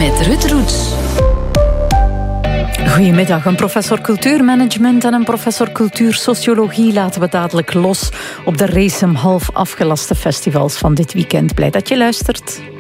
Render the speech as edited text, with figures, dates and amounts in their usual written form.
met Ruud Roets. Goedemiddag, een professor cultuurmanagement en een professor cultuursociologie laten we dadelijk los op de Racem half afgelaste festivals van dit weekend. Blij dat je luistert.